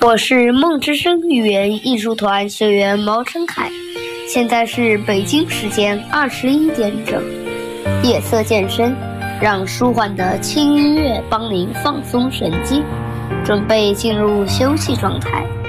我是梦之声语言艺术团学员毛晨凯，现在是北京时间21点整，夜色渐深，让舒缓的轻音乐帮您放松神经，准备进入休息状态。